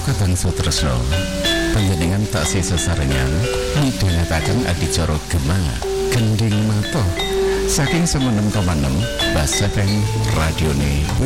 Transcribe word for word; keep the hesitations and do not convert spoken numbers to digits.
Kakang Sutresno, panjenengan taksih sesarengan midhangetaken adicara Gema Gending Mata saking semenem koma enem Bas F M radione